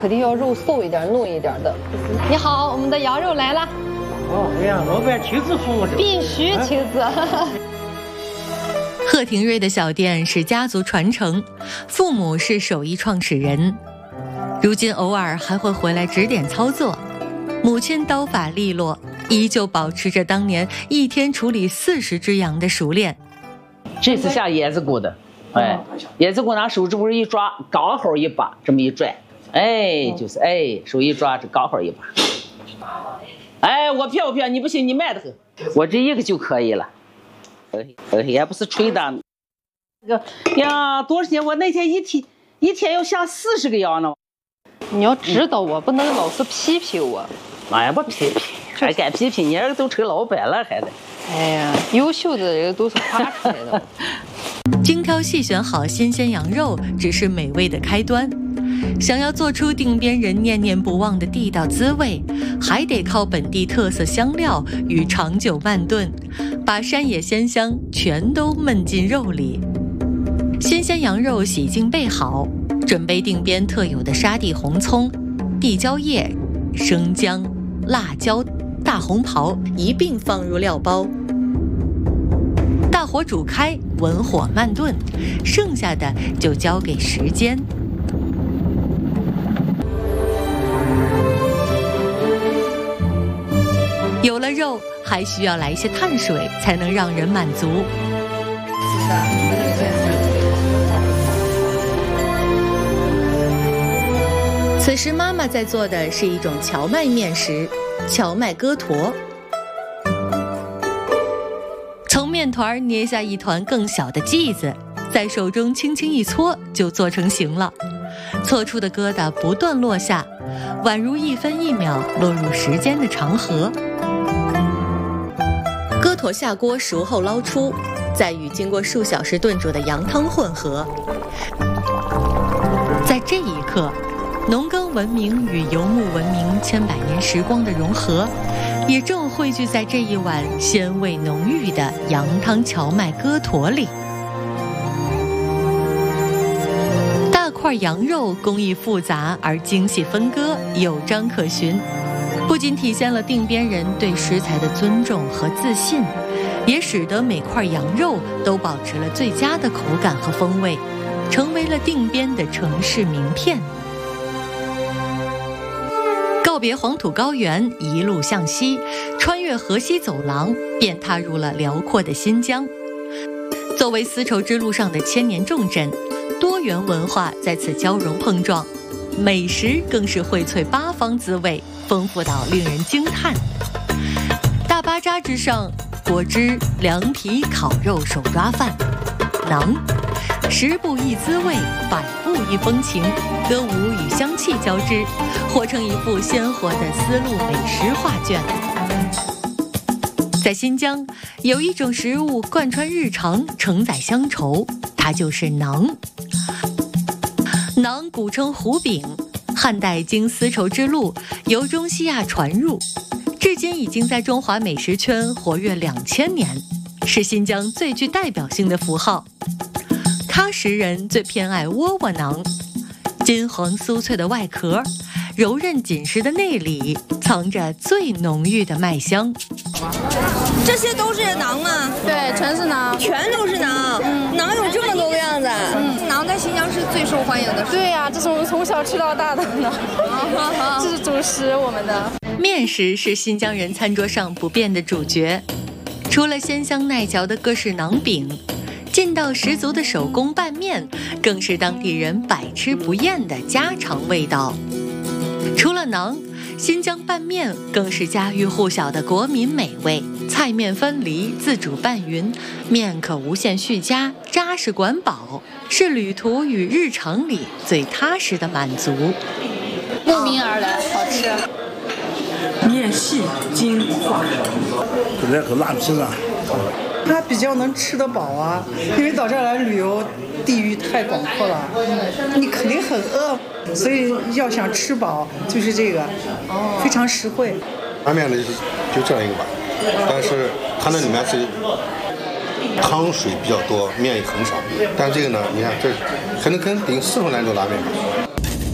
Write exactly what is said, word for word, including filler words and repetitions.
肯定要肉瘦一点、糯一点的。你好，我们的羊肉来了。 哦，哎呀，老板亲自服务的。 必须亲自。 贺廷瑞的小店是家族传承，父母是手艺创始人，如今偶尔还会回来指点操作。母亲刀法利落，依旧保持着当年一天处理四十只羊的熟练。 这是下椰子骨的，哎，椰子骨拿手指骨一抓，刚好一把，这么一拽，哎，就是哎，手一抓，这刚好一把。哎，我漂不漂？你不信，你慢得很，我这一个就可以了。哎，也不是吹的。这个呀，多少钱？我那天一天一天要下四十个羊呢。 你要指导我，不能老是批评我。 哎呀，不批评，还敢批评？你儿都成老板了，还得。 哎呀，优秀的人都是夸出来的。 精挑细选好新鲜羊肉只是美味的开端，想要做出定边人念念不忘的地道滋味，还得靠本地特色香料与长久慢炖，把山野鲜香全都焖进肉里。新鲜羊肉洗净备好，准备定边特有的沙地红葱、地椒叶、生姜、辣椒、大红袍一并放入料包，大火煮开，文火慢炖，剩下的就交给时间。有了肉，还需要来些碳水，才能让人满足。此时妈妈在做的是一种荞麦面食，荞麦疙坨。从面团捏下一团更小的剂子，在手中轻轻一搓，就做成形了。搓出的疙瘩不断落下，宛如一分一秒落入时间的长河。疙坨下锅熟后捞出，再与经过数小时炖煮的羊汤混合。在这一刻，农耕文明与游牧文明千百年时光的融合，也正汇聚在这一碗鲜味浓郁的羊汤荞麦疙坨里。大块羊肉工艺复杂而精细分割，有章可循，不仅体现了定边人对食材的尊重和自信，也使得每块羊肉都保持了最佳的口感和风味，成为了定边的城市名片。告别黄土高原，一路向西，穿越河西走廊，便踏入了辽阔的新疆。作为丝绸之路上的千年重镇，多元文化在此交融碰撞，美食更是荟萃八方滋味，丰富到令人惊叹。大巴扎之上，果汁、凉皮、烤肉、手抓饭，馕，十步一滋味，百步一风情，歌舞与香气交织，活成一幅鲜活的丝路美食画卷。在新疆，有一种食物贯穿日常，承载乡愁，它就是馕。馕古称胡饼，汉代经丝绸之路由中西亚传入，至今已经在中华美食圈活跃两千年，是新疆最具代表性的符号。喀什人最偏爱窝窝馕，金黄酥脆的外壳，柔韧紧实的内里，藏着最浓郁的麦香。 这些都是馕吗？ 对，全是馕， 全都是馕。嗯，馕有这么多个样子。嗯，馕在新疆是最受欢迎的。 对呀、啊，这是我们从小吃到大的呢。这是主食，我们的面食是新疆人餐桌上不变的主角，除了鲜香耐嚼的各式馕饼，劲道十足的手工拌面，更是当地人百吃不厌的家常味道。除了馕，新疆拌面更是家喻户晓的国民美味，菜面分离，自主拌匀，面可无限续加，扎实管饱，是旅途与日常里最踏实的满足。 慕名而来，好吃。 面细筋化， 来口辣皮啊， 它比较能吃得饱啊，因为到这儿来旅游，地域太广阔了，你肯定很饿，所以要想吃饱就是这个，非常实惠。 拉面呢就是就这样一个碗，但是它那里面是汤水比较多，面也很少。但这个呢，你看这可能跟顶四川那种拉面